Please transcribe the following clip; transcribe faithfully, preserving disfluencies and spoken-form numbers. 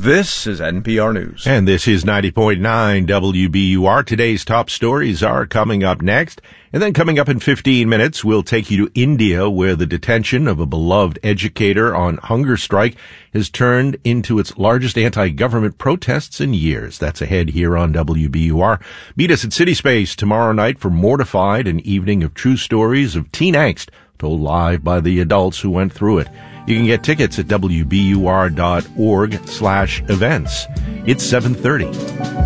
This is N P R News. And this is ninety point nine W B U R. Today's top stories are coming up next. And then coming up in fifteen minutes, we'll take you to India, where the detention of a beloved educator on hunger strike has turned into its largest anti-government protests in years. That's ahead here on W B U R. Meet us at City Space tomorrow night for Mortified, an evening of true stories of teen angst told live by the adults who went through it. You can get tickets at W B U R dot org slash events. It's seven thirty.